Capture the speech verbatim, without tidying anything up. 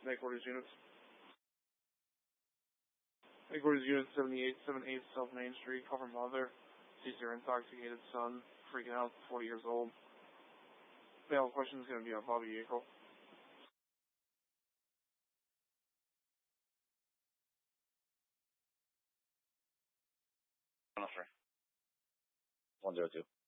headquarters units. Headquarters unit seventy-eight seventy-eight South Main Street, cover mother, sees her intoxicated son, freaking out, forty years old. Bail question is going to be on Bobby April. one oh three. one oh two.